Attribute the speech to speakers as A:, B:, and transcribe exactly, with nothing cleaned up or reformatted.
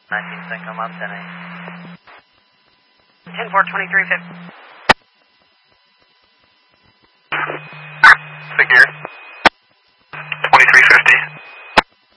A: nineteen percent come up, ten eight.
B: ten four, twenty-three fifty.
C: Secure.